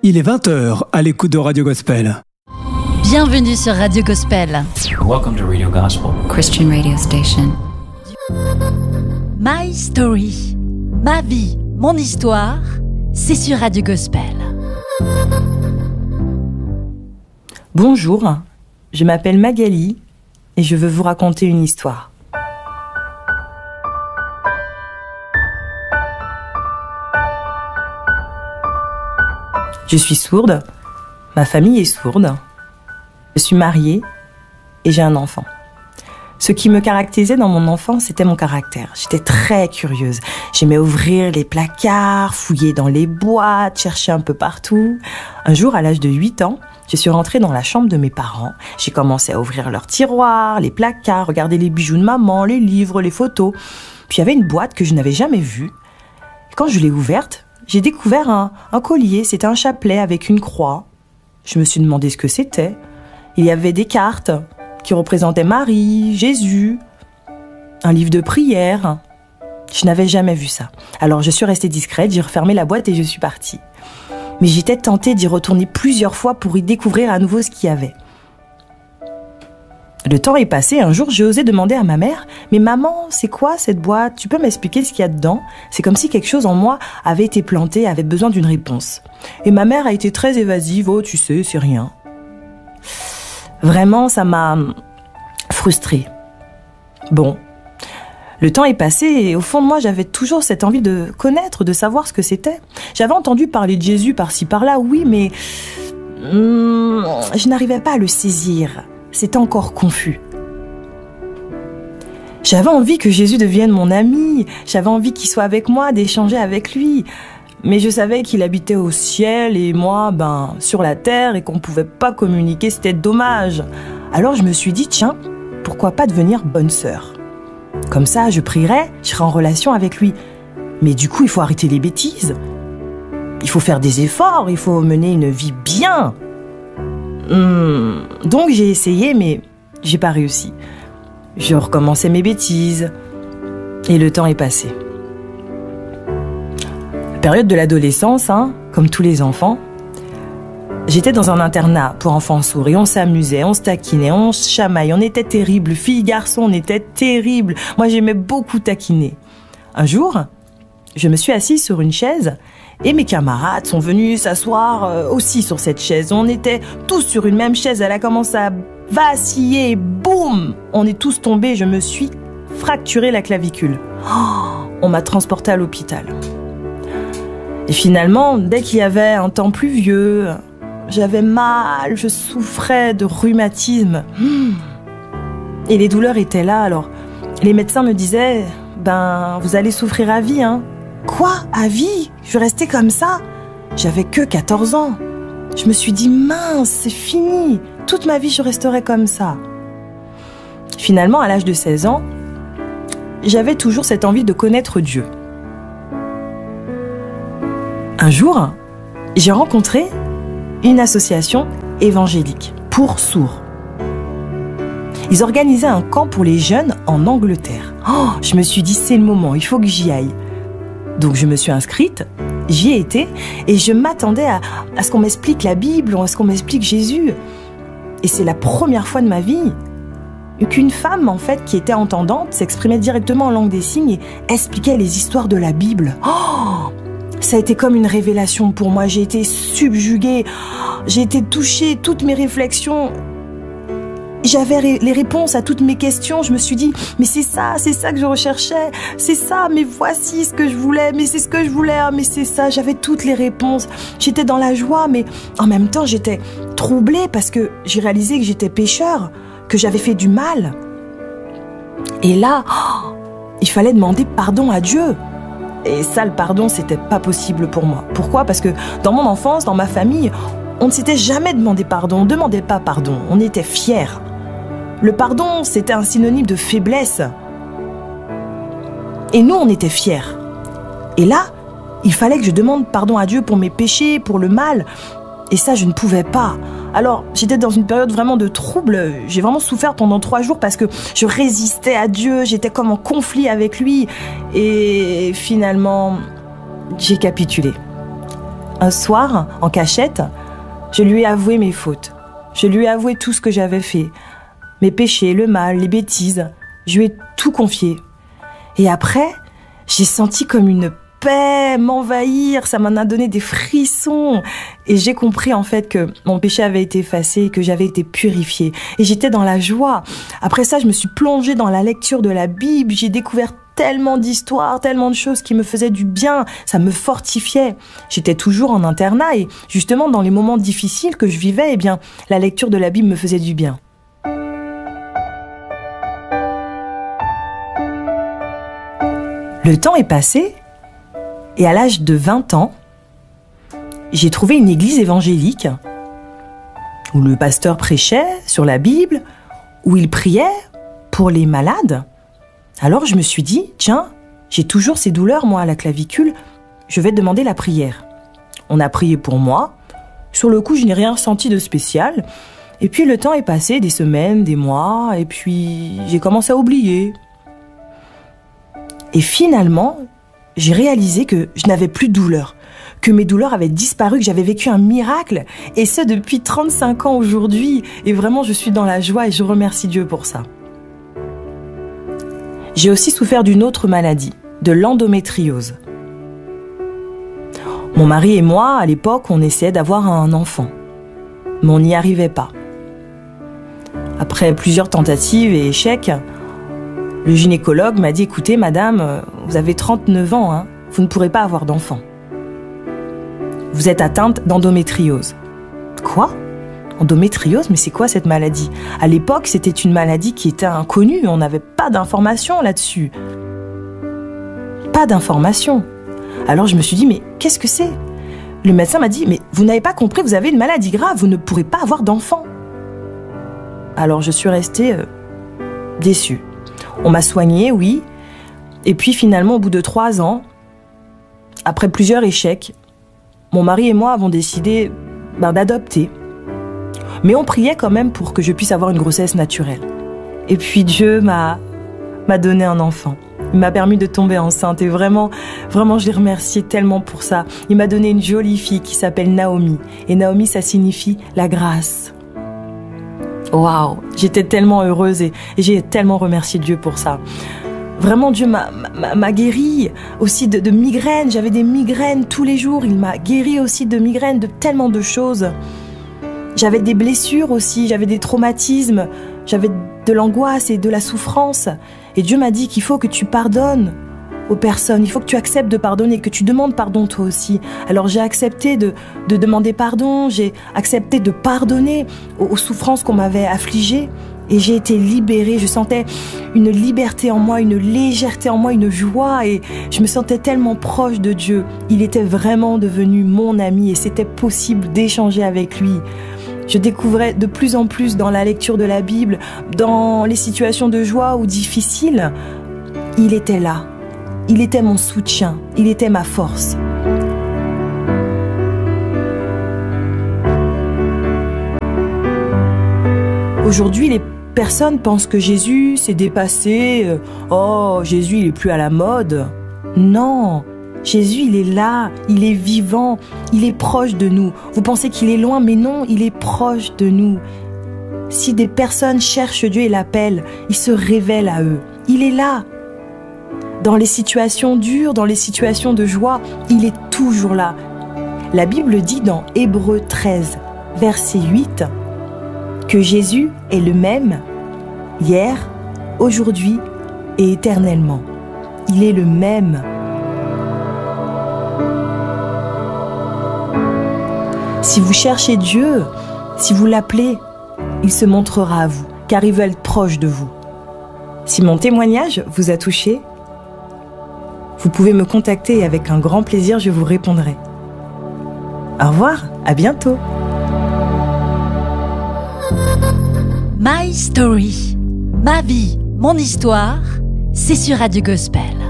Il est 20h à l'écoute de Radio Gospel. Bienvenue sur Radio Gospel. Welcome to Radio Gospel, Christian radio station. My Story, ma vie, mon histoire, c'est sur Radio Gospel. Bonjour, je m'appelle Magali et je veux vous raconter une histoire. Je suis sourde, ma famille est sourde, je suis mariée et j'ai un enfant. Ce qui me caractérisait dans mon enfance, c'était mon caractère. J'étais très curieuse. J'aimais ouvrir les placards, fouiller dans les boîtes, chercher un peu partout. Un jour, à l'âge de 8 ans, je suis rentrée dans la chambre de mes parents. J'ai commencé à ouvrir leurs tiroirs, les placards, regarder les bijoux de maman, les livres, les photos. Puis il y avait une boîte que je n'avais jamais vue. Et quand je l'ai ouverte, j'ai découvert un collier. C'était un chapelet avec une croix. Je me suis demandé ce que c'était. Il y avait des cartes qui représentaient Marie, Jésus, un livre de prière. Je n'avais jamais vu ça. Alors je suis restée discrète, j'ai refermé la boîte et je suis partie. Mais j'étais tentée d'y retourner plusieurs fois pour y découvrir à nouveau ce qu'il y avait. Le temps est passé, un jour j'ai osé demander à ma mère « Mais maman, c'est quoi cette boîte? Tu peux m'expliquer ce qu'il y a dedans ?» C'est comme si quelque chose en moi avait été planté, avait besoin d'une réponse. Et ma mère a été très évasive « Oh, tu sais, c'est rien. » Vraiment, ça m'a frustrée. Bon, le temps est passé et au fond de moi, j'avais toujours cette envie de connaître, de savoir ce que c'était. J'avais entendu parler de Jésus par-ci par-là, oui, mais je n'arrivais pas à le saisir. C'était encore confus. J'avais envie que Jésus devienne mon ami, j'avais envie qu'il soit avec moi, d'échanger avec lui. Mais je savais qu'il habitait au ciel et moi, sur la terre et qu'on ne pouvait pas communiquer, c'était dommage. Alors je me suis dit, tiens, pourquoi pas devenir bonne sœur? Comme ça, je prierais, je serais en relation avec lui. Mais du coup, il faut arrêter les bêtises. Il faut faire des efforts, il faut mener une vie bien. Donc j'ai essayé, mais j'ai pas réussi. Je recommençais mes bêtises et le temps est passé. Période de l'adolescence, comme tous les enfants. J'étais dans un internat pour enfants sourds et on s'amusait, on se taquinait, on se chamaillait, on était terribles. Filles, garçons, on était terribles. Moi, j'aimais beaucoup taquiner. Un jour, je me suis assise sur une chaise et mes camarades sont venus s'asseoir aussi sur cette chaise. On était tous sur une même chaise, elle a commencé à vaciller et boum! On est tous tombés, je me suis fracturé la clavicule. On m'a transportée à l'hôpital. Et finalement, dès qu'il y avait un temps pluvieux, j'avais mal, je souffrais de rhumatisme. Et les douleurs étaient là, alors les médecins me disaient « vous allez souffrir à vie, ». Quoi? À vie? Je vais rester comme ça? J'avais que 14 ans. Je me suis dit « Mince, c'est fini. Toute ma vie, je resterai comme ça. » Finalement, à l'âge de 16 ans, j'avais toujours cette envie de connaître Dieu. Un jour, j'ai rencontré une association évangélique pour sourds. Ils organisaient un camp pour les jeunes en Angleterre. Je me suis dit, c'est le moment, il faut que j'y aille. Donc je me suis inscrite, j'y ai été et je m'attendais à ce qu'on m'explique la Bible, à ce qu'on m'explique Jésus. Et c'est la première fois de ma vie qu'une femme, en fait, qui était entendante, s'exprimait directement en langue des signes et expliquait les histoires de la Bible. Ça a été comme une révélation pour moi. J'ai été subjuguée, j'ai été touchée, toutes mes réflexions. J'avais les réponses à toutes mes questions. Je me suis dit, mais c'est ça que je recherchais. C'est ça, mais voici ce que je voulais. Mais c'est ce que je voulais, mais c'est ça. J'avais toutes les réponses. J'étais dans la joie, mais en même temps, j'étais troublée parce que j'ai réalisé que j'étais pécheur, que j'avais fait du mal. Et là, il fallait demander pardon à Dieu. Et ça, le pardon, c'était pas possible pour moi. Pourquoi? Parce que dans mon enfance, dans ma famille, on ne s'était jamais demandé pardon. On ne demandait pas pardon. On était fiers. Le pardon, c'était un synonyme de faiblesse. Et nous, on était fiers. Et là, il fallait que je demande pardon à Dieu pour mes péchés, pour le mal. Et ça, je ne pouvais pas. Alors, j'étais dans une période vraiment de trouble. J'ai vraiment souffert pendant 3 jours parce que je résistais à Dieu. J'étais comme en conflit avec lui. Et finalement, j'ai capitulé. Un soir, en cachette, je lui ai avoué mes fautes. Je lui ai avoué tout ce que j'avais fait. Mes péchés, le mal, les bêtises. Je lui ai tout confié. Et après, j'ai senti comme une paix m'envahir. Ça m'en a donné des frissons. Et j'ai compris en fait que mon péché avait été effacé, que j'avais été purifiée. Et j'étais dans la joie. Après ça, je me suis plongée dans la lecture de la Bible. J'ai découvert tellement d'histoires, tellement de choses qui me faisaient du bien, ça me fortifiait. J'étais toujours en internat et justement dans les moments difficiles que je vivais, la lecture de la Bible me faisait du bien. Le temps est passé et à l'âge de 20 ans, j'ai trouvé une église évangélique où le pasteur prêchait sur la Bible, où il priait pour les malades. Alors je me suis dit, tiens, j'ai toujours ces douleurs, moi, à la clavicule, je vais demander la prière. On a prié pour moi. Sur le coup, je n'ai rien senti de spécial. Et puis le temps est passé, des semaines, des mois, et puis j'ai commencé à oublier. Et finalement, j'ai réalisé que je n'avais plus de douleur, que mes douleurs avaient disparu, que j'avais vécu un miracle, et ce depuis 35 ans aujourd'hui. Et vraiment, je suis dans la joie et je remercie Dieu pour ça. J'ai aussi souffert d'une autre maladie, de l'endométriose. Mon mari et moi, à l'époque, on essayait d'avoir un enfant. Mais on n'y arrivait pas. Après plusieurs tentatives et échecs, le gynécologue m'a dit « Écoutez, madame, vous avez 39 ans, vous ne pourrez pas avoir d'enfant. Vous êtes atteinte d'endométriose. » Quoi ? Endométriose, mais c'est quoi cette maladie ? À l'époque, c'était une maladie qui était inconnue, on n'avait pas d'informations là-dessus. Pas d'informations. Alors je me suis dit, mais qu'est-ce que c'est ? Le médecin m'a dit, mais vous n'avez pas compris, vous avez une maladie grave, vous ne pourrez pas avoir d'enfant. Alors je suis restée déçue. On m'a soignée, oui, et puis finalement, au bout de 3 ans, après plusieurs échecs, mon mari et moi avons décidé d'adopter. Mais on priait quand même pour que je puisse avoir une grossesse naturelle. Et puis Dieu m'a donné un enfant. Il m'a permis de tomber enceinte et vraiment, je l'ai remercié tellement pour ça. Il m'a donné une jolie fille qui s'appelle Naomi. Et Naomi, ça signifie la grâce. Waouh, j'étais tellement heureuse et j'ai tellement remercié Dieu pour ça. Vraiment, Dieu m'a guérie aussi de migraines. J'avais des migraines tous les jours. Il m'a guérie aussi de migraines, de tellement de choses. J'avais des blessures aussi, j'avais des traumatismes, j'avais de l'angoisse et de la souffrance. Et Dieu m'a dit qu'il faut que tu pardonnes aux personnes, il faut que tu acceptes de pardonner, que tu demandes pardon toi aussi. Alors j'ai accepté de demander pardon, j'ai accepté de pardonner aux souffrances qu'on m'avait affligées. Et j'ai été libérée, je sentais une liberté en moi, une légèreté en moi, une joie. Et je me sentais tellement proche de Dieu. Il était vraiment devenu mon ami et c'était possible d'échanger avec lui. Je découvrais de plus en plus dans la lecture de la Bible, dans les situations de joie ou difficiles, il était là. Il était mon soutien, il était ma force. Aujourd'hui, les personnes pensent que Jésus s'est dépassé. Oh, Jésus, il est plus à la mode. Non, Jésus, il est là, il est vivant, il est proche de nous. Vous pensez qu'il est loin, mais non, il est proche de nous. Si des personnes cherchent Dieu et l'appellent, il se révèle à eux. Il est là. Dans les situations dures, dans les situations de joie, il est toujours là. La Bible dit dans Hébreux 13, verset 8, que Jésus est le même hier, aujourd'hui et éternellement. Il est le même. Si vous cherchez Dieu, si vous l'appelez, il se montrera à vous, car il veut être proche de vous. Si mon témoignage vous a touché, vous pouvez me contacter et avec un grand plaisir, je vous répondrai. Au revoir, à bientôt. My Story. Ma vie, mon histoire, c'est sur Radio Gospel.